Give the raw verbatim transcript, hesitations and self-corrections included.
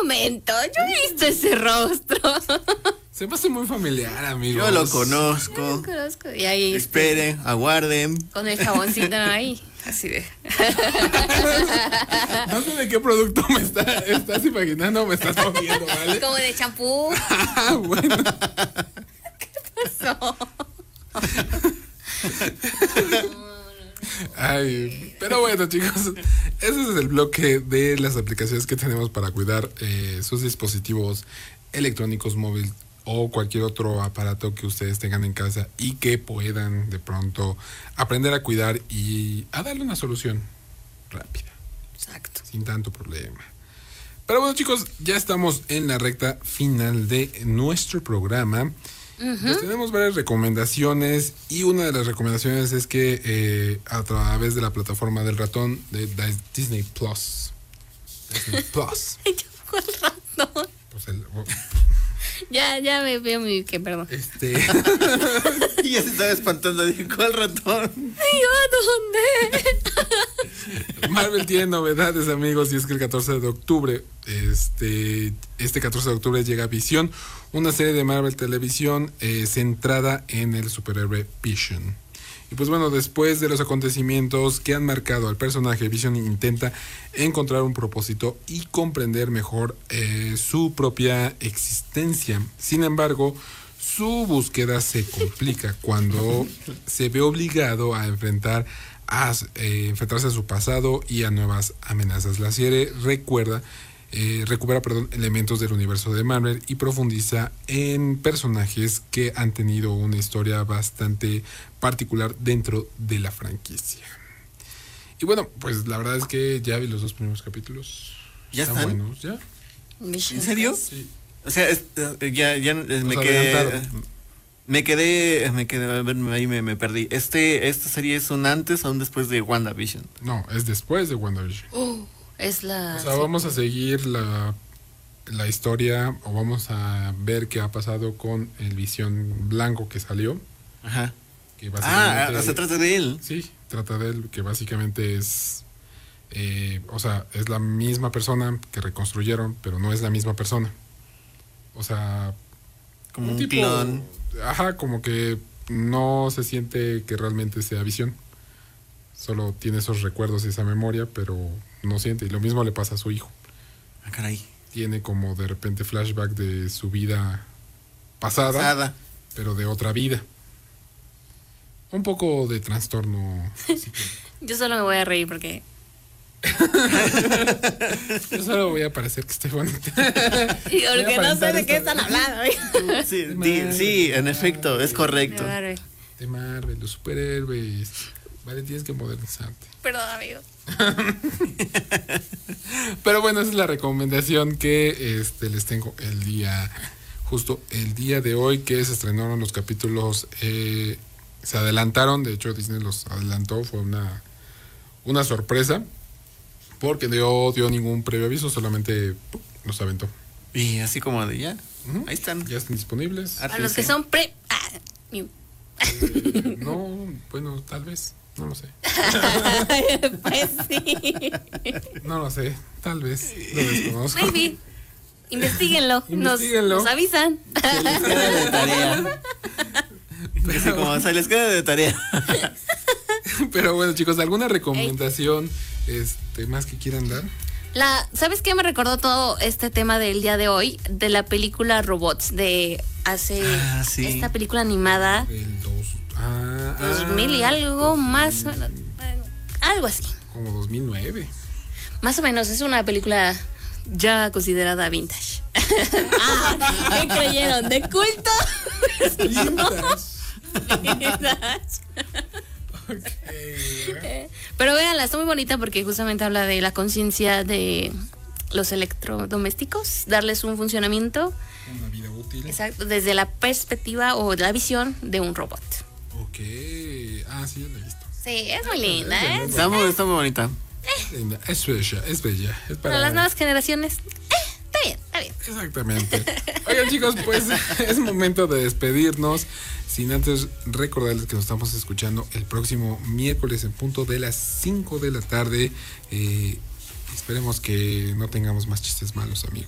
momento, yo he visto ese rostro. Se me hace muy familiar, amigos. Yo lo conozco. Yo lo conozco. Y ahí esperen, este, aguarden. Con el jaboncito ahí. Así de. No sé de qué producto me está, estás imaginando o me estás moviendo, ¿vale? Como de champú. Ah, bueno. ¿Qué pasó? Ay, pero bueno, chicos, ese es el bloque de las aplicaciones que tenemos para cuidar eh, sus dispositivos electrónicos móviles o cualquier otro aparato que ustedes tengan en casa y que puedan de pronto aprender a cuidar y a darle una solución rápida. Exacto. Sin tanto problema. Pero bueno, chicos, ya estamos en la recta final de nuestro programa. Uh-huh. Pues tenemos varias recomendaciones y una de las recomendaciones es que eh, a través de la plataforma del ratón de Disney Plus. Disney Plus. ¿Cuál ratón? Pues el, oh. Ya, ya me veo mi que perdón. Este. Y ya se estaba espantando, dije, ¿cuál ratón? ¿Y a dónde? Marvel tiene novedades, amigos, y es que el catorce de octubre, este, este catorce de octubre llega Visión, una serie de Marvel Televisión eh, centrada en el superhéroe Vision. Y pues bueno, después de los acontecimientos que han marcado al personaje, Vision intenta encontrar un propósito y comprender mejor eh, su propia existencia. Sin embargo, su búsqueda se complica cuando se ve obligado a enfrentar a eh, enfrentarse a su pasado y a nuevas amenazas. La serie recuerda Eh, recupera perdón, elementos del universo de Marvel y profundiza en personajes que han tenido una historia bastante particular dentro de la franquicia. Y bueno, pues la verdad es que ya vi los dos primeros capítulos. ¿Ya están? están? Buenos, ¿ya? ¿En serio? Sí. O sea, es, ya, ya me quedé, me quedé, me quedé, a ver, ahí me, me perdí. Este, ¿Esta serie es un antes o un después de WandaVision? No, es después de WandaVision. Oh. Es la... O sea, vamos a seguir la, la historia o vamos a ver qué ha pasado con el Visión blanco que salió. Ajá. Que básicamente, ah, se trata de él. Sí, trata de él, que básicamente es... Eh, o sea, es la misma persona que reconstruyeron, pero no es la misma persona. O sea... Como un, un tipo, clon. Ajá, como que no se siente que realmente sea Visión. Solo tiene esos recuerdos y esa memoria, pero no siente. Y lo mismo le pasa a su hijo. Ah, caray. Tiene como de repente flashback de su vida pasada, pasada. pero de otra vida. Un poco de trastorno psicológico. Yo solo me voy a reír porque... Yo solo voy a parecer que estoy bonita. Y porque no sé de qué están hablando. Sí, di, sí, en efecto, es correcto. De Marvel, de Marvel los superhéroes. Vale, tienes que modernizarte. Perdón, amigo. Pero bueno, esa es la recomendación que este, les tengo el día, justo el día de hoy, que se estrenaron los capítulos, eh, se adelantaron, de hecho Disney los adelantó, fue una, una sorpresa, porque no dio ningún previo aviso, solamente ¡pum!, los aventó. Y así como de ya, uh-huh. Ahí están. Ya están disponibles. A los que son pre... Ah, eh, no, bueno, tal vez. No lo sé. Pues sí. No lo sé, tal vez. Lo desconozco. Maybe. Investíguenlo. Investíguenlo. Nos, nos avisan. Se les queda de tarea. Pero, sí, como se les queda de tarea. Pero bueno, chicos, ¿alguna recomendación este, más que quieran dar? La, ¿sabes qué me recordó todo este tema del día de hoy? De la película Robots, de hace ah, sí. esta película animada. Del dos. Ah, dos mil y algo más, algo así. Como dos mil nueve. Más o menos, es una película ya considerada vintage. Ah, ¿qué creyeron? ¿De culto? Vintage. Vintage. Okay. Pero véanla, está muy bonita porque justamente habla de la conciencia de los electrodomésticos, darles un funcionamiento. Una vida útil. Exacto, desde la perspectiva o la visión de un robot. Ok. Ah, sí, yo la he visto. Sí, es muy linda, ¿eh? Está muy, está muy bonita. Es linda, es bella, es bella. Es para, para las nuevas generaciones. Eh, está bien, está bien. Exactamente. Oigan, chicos, pues es momento de despedirnos. Sin antes recordarles que nos estamos escuchando el próximo miércoles en punto de las cinco de la tarde. Eh, esperemos que no tengamos más chistes malos, amigos.